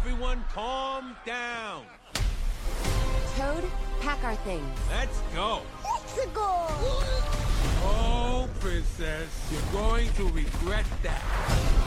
Everyone calm down. Toad, pack our things. Let's go. Let's go! Oh, princess, you're going to regret that.